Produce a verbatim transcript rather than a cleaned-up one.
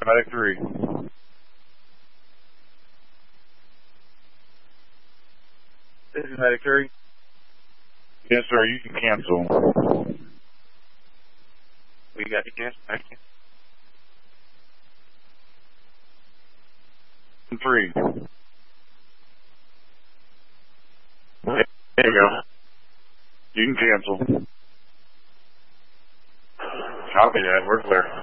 Medic three. This is Medic three. Yes, sir, you can cancel. We got to cancel. Thank you. Three. There you go. You can cancel. Copy that. We're clear.